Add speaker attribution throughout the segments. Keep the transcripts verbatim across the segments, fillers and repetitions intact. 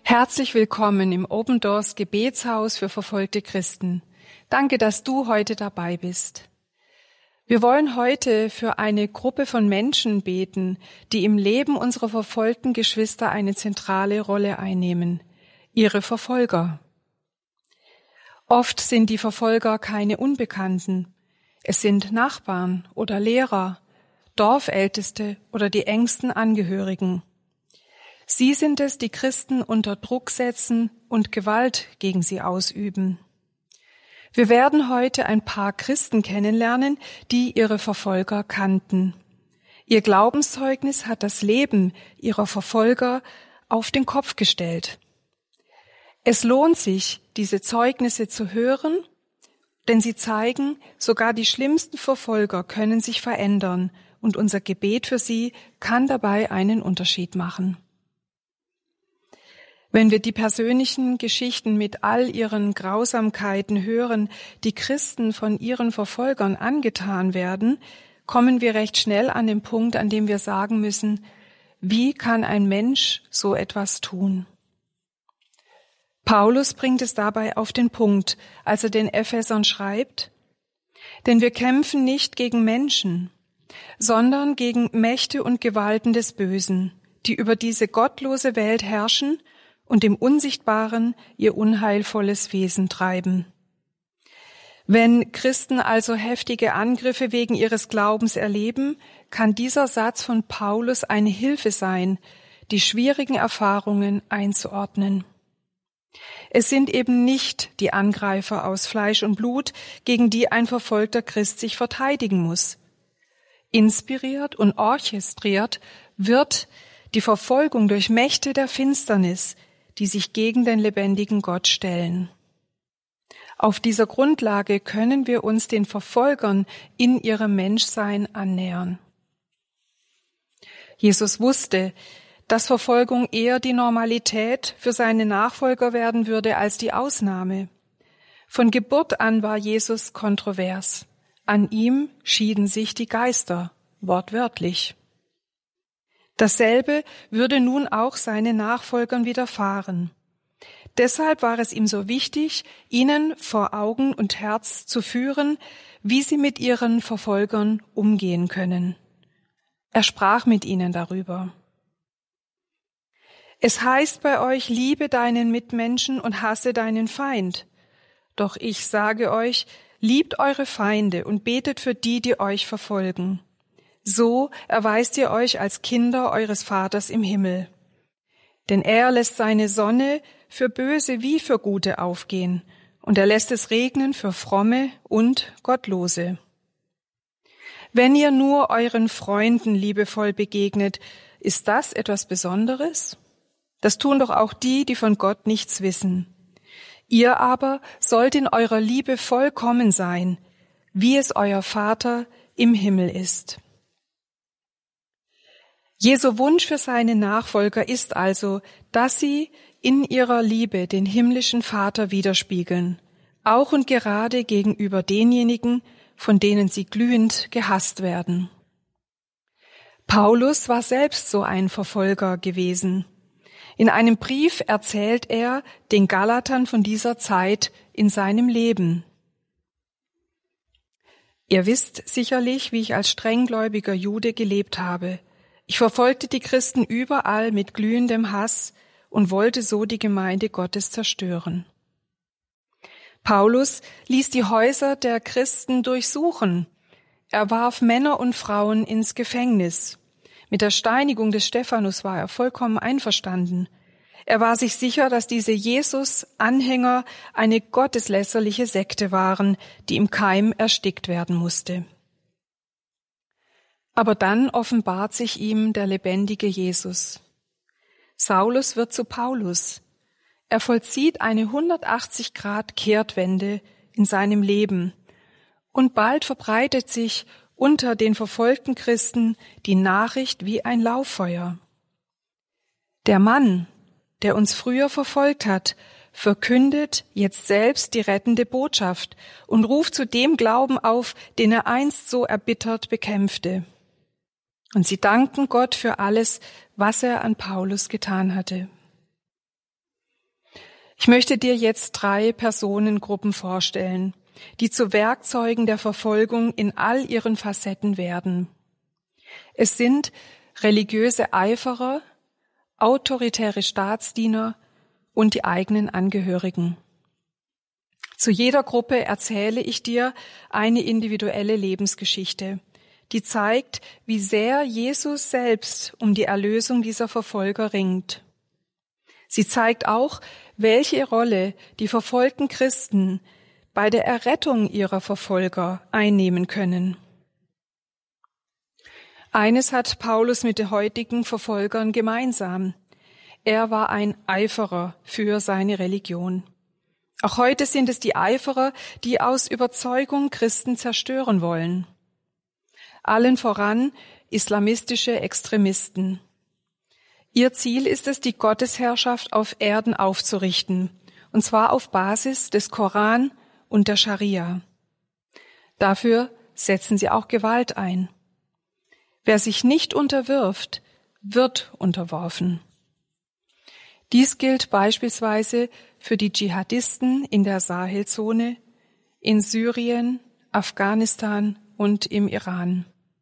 Speaker 1: Herzlich willkommen im Open Doors Gebetshaus für verfolgte Christen. Danke, dass du heute dabei bist. Wir wollen heute für eine Gruppe von Menschen beten, die im Leben unserer verfolgten Geschwister eine zentrale Rolle einnehmen, ihre Verfolger. Oft sind die Verfolger keine Unbekannten. Es sind Nachbarn oder Lehrer, Dorfälteste oder die engsten Angehörigen. Sie sind es, die Christen unter Druck setzen und Gewalt gegen sie ausüben. Wir werden heute ein paar Christen kennenlernen, die ihre Verfolger kannten. Ihr Glaubenszeugnis hat das Leben ihrer Verfolger auf den Kopf gestellt. Es lohnt sich, diese Zeugnisse zu hören, denn sie zeigen, sogar die schlimmsten Verfolger können sich verändern und unser Gebet für sie kann dabei einen Unterschied machen. Wenn wir die persönlichen Geschichten mit all ihren Grausamkeiten hören, die Christen von ihren Verfolgern angetan werden, kommen wir recht schnell an den Punkt, an dem wir sagen müssen, wie kann ein Mensch so etwas tun? Paulus bringt es dabei auf den Punkt, als er den Ephesern schreibt, denn wir kämpfen nicht gegen Menschen, sondern gegen Mächte und Gewalten des Bösen, die über diese gottlose Welt herrschen und im Unsichtbaren ihr unheilvolles Wesen treiben. Wenn Christen also heftige Angriffe wegen ihres Glaubens erleben, kann dieser Satz von Paulus eine Hilfe sein, die schwierigen Erfahrungen einzuordnen. Es sind eben nicht die Angreifer aus Fleisch und Blut, gegen die ein verfolgter Christ sich verteidigen muss. Inspiriert und orchestriert wird die Verfolgung durch Mächte der Finsternis, die sich gegen den lebendigen Gott stellen. Auf dieser Grundlage können wir uns den Verfolgern in ihrem Menschsein annähern. Jesus wusste, dass Verfolgung eher die Normalität für seine Nachfolger werden würde als die Ausnahme. Von Geburt an war Jesus kontrovers. An ihm schieden sich die Geister, wortwörtlich. Dasselbe würde nun auch seinen Nachfolgern widerfahren. Deshalb war es ihm so wichtig, ihnen vor Augen und Herz zu führen, wie sie mit ihren Verfolgern umgehen können. Er sprach mit ihnen darüber. Es heißt bei euch, liebe deinen Mitmenschen und hasse deinen Feind. Doch ich sage euch, liebt eure Feinde und betet für die, die euch verfolgen. So erweist ihr euch als Kinder eures Vaters im Himmel. Denn er lässt seine Sonne für Böse wie für Gute aufgehen, und er lässt es regnen für Fromme und Gottlose. Wenn ihr nur euren Freunden liebevoll begegnet, ist das etwas Besonderes? Das tun doch auch die, die von Gott nichts wissen. Ihr aber sollt in eurer Liebe vollkommen sein, wie es euer Vater im Himmel ist. Jesu Wunsch für seine Nachfolger ist also, dass sie in ihrer Liebe den himmlischen Vater widerspiegeln, auch und gerade gegenüber denjenigen, von denen sie glühend gehasst werden. Paulus war selbst so ein Verfolger gewesen. In einem Brief erzählt er den Galatern von dieser Zeit in seinem Leben. Ihr wisst sicherlich, wie ich als strenggläubiger Jude gelebt habe. Ich verfolgte die Christen überall mit glühendem Hass und wollte so die Gemeinde Gottes zerstören. Paulus ließ die Häuser der Christen durchsuchen. Er warf Männer und Frauen ins Gefängnis. Mit der Steinigung des Stephanus war er vollkommen einverstanden. Er war sich sicher, dass diese Jesus-Anhänger eine gotteslästerliche Sekte waren, die im Keim erstickt werden musste. Aber dann offenbart sich ihm der lebendige Jesus. Saulus wird zu Paulus. Er vollzieht eine hundertachtzig Grad Kehrtwende in seinem Leben. Und bald verbreitet sich unter den verfolgten Christen die Nachricht wie ein Lauffeuer. Der Mann, der uns früher verfolgt hat, verkündet jetzt selbst die rettende Botschaft und ruft zu dem Glauben auf, den er einst so erbittert bekämpfte. Und sie danken Gott für alles, was er an Paulus getan hatte. Ich möchte dir jetzt drei Personengruppen vorstellen, die zu Werkzeugen der Verfolgung in all ihren Facetten werden. Es sind religiöse Eiferer, autoritäre Staatsdiener und die eigenen Angehörigen. Zu jeder Gruppe erzähle ich dir eine individuelle Lebensgeschichte, die zeigt, wie sehr Jesus selbst um die Erlösung dieser Verfolger ringt. Sie zeigt auch, welche Rolle die verfolgten Christen bei der Errettung ihrer Verfolger einnehmen können. Eines hat Paulus mit den heutigen Verfolgern gemeinsam. Er war ein Eiferer für seine Religion. Auch heute sind es die Eiferer, die aus Überzeugung Christen zerstören wollen. Allen voran islamistische Extremisten. Ihr Ziel ist es, die Gottesherrschaft auf Erden aufzurichten, und zwar auf Basis des Koran und der Scharia. Dafür setzen sie auch Gewalt ein. Wer sich nicht unterwirft, wird unterworfen. Dies gilt beispielsweise für die Dschihadisten in der Sahelzone, in Syrien, Afghanistan und im Iran.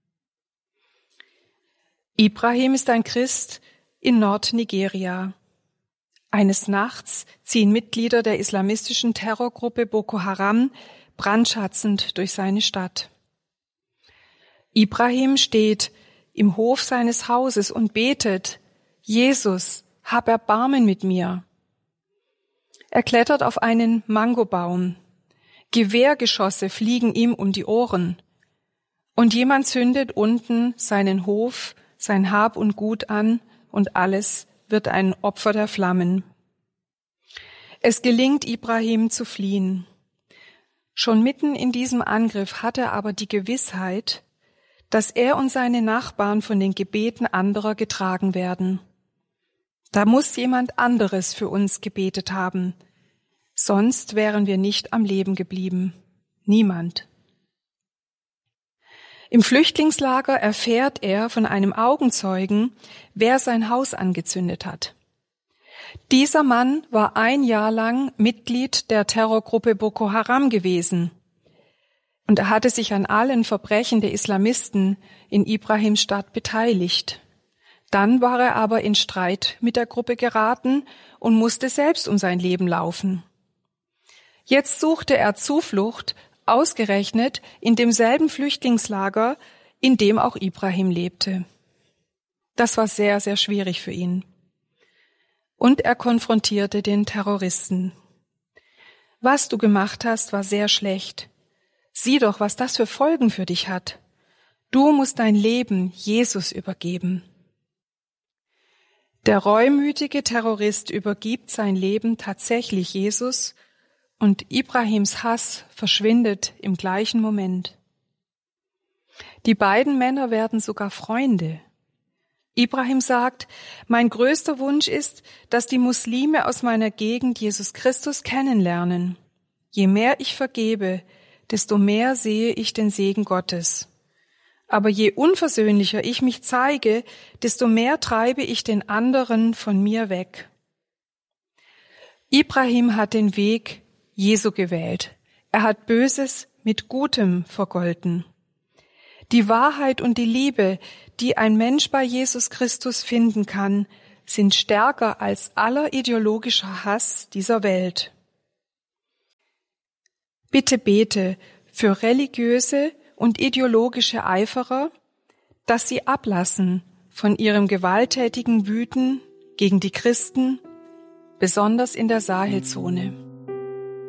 Speaker 1: Ibrahim ist ein Christ in Nordnigeria. Eines Nachts ziehen Mitglieder der islamistischen Terrorgruppe Boko Haram brandschatzend durch seine Stadt. Ibrahim steht im Hof seines Hauses und betet: Jesus, hab Erbarmen mit mir. Er klettert auf einen Mangobaum. Gewehrgeschosse fliegen ihm um die Ohren. Und jemand zündet unten seinen Hof, sein Hab und Gut an, und alles wird ein Opfer der Flammen. Es gelingt Ibrahim zu fliehen. Schon mitten in diesem Angriff hat er aber die Gewissheit, dass er und seine Nachbarn von den Gebeten anderer getragen werden. Da muss jemand anderes für uns gebetet haben, sonst wären wir nicht am Leben geblieben. Niemand. Im Flüchtlingslager erfährt er von einem Augenzeugen, wer sein Haus angezündet hat. Dieser Mann war ein Jahr lang Mitglied der Terrorgruppe Boko Haram gewesen. Und er hatte sich an allen Verbrechen der Islamisten in Ibrahims Stadt beteiligt. Dann war er aber in Streit mit der Gruppe geraten und musste selbst um sein Leben laufen. Jetzt suchte er Zuflucht, ausgerechnet in demselben Flüchtlingslager, in dem auch Ibrahim lebte. Das war sehr, sehr schwierig für ihn. Und er konfrontierte den Terroristen. Was du gemacht hast, war sehr schlecht. Sieh doch, was das für Folgen für dich hat. Du musst dein Leben Jesus übergeben. Der reumütige Terrorist übergibt sein Leben tatsächlich Jesus, und Ibrahims Hass verschwindet im gleichen Moment. Die beiden Männer werden sogar Freunde. Ibrahim sagt: Mein größter Wunsch ist, dass die Muslime aus meiner Gegend Jesus Christus kennenlernen. Je mehr ich vergebe, desto mehr sehe ich den Segen Gottes. Aber je unversöhnlicher ich mich zeige, desto mehr treibe ich den anderen von mir weg. Ibrahim hat den Weg Jesu gewählt. Er hat Böses mit Gutem vergolten. Die Wahrheit und die Liebe, die ein Mensch bei Jesus Christus finden kann, sind stärker als aller ideologischer Hass dieser Welt. Bitte bete für religiöse und ideologische Eiferer, dass sie ablassen von ihrem gewalttätigen Wüten gegen die Christen, besonders in der Sahelzone.